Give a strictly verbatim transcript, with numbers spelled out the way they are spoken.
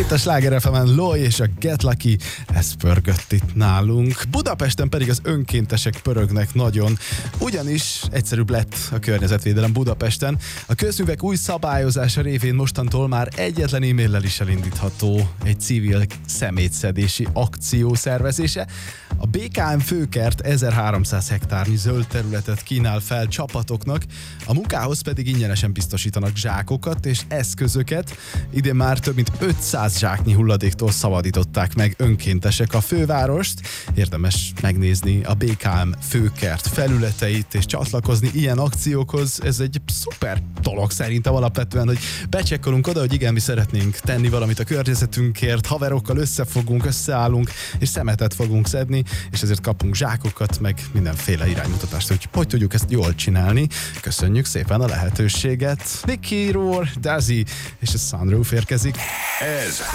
Itt a Sláger ef emen Loy és a Get Lucky, ez pörgött itt nálunk. Budapesten pedig az önkéntesek pörögnek nagyon, ugyanis egyszerűbb lett a környezetvédelem Budapesten. A közművek új szabályozása révén mostantól már egyetlen e-maillel is elindítható egy civil szemétszedési akció szervezése. A bé ká em Főkert ezerháromszáz hektárnyi zöld területet kínál fel csapatoknak, a munkához pedig ingyenesen biztosítanak zsákokat és eszközöket. Idén már több mint ötszáz zsáknyi hulladéktól szabadították meg önkéntesek a fővárost. Érdemes megnézni a bé ká em Főkert felületeit és csatlakozni ilyen akciókhoz. Ez egy szuper dolog szerintem alapvetően, hogy becsekkolunk oda, hogy igen, mi szeretnénk tenni valamit a környezetünkért, haverokkal összefogunk, összeállunk és szemetet fogunk szedni, és ezért kapunk zsákokat, meg mindenféle iránymutatást, hogy hogy tudjuk ezt jól csinálni. Köszönjük szépen a lehetőséget. Nicky Roar, Dazzy és a Sunroof érkezik. Ez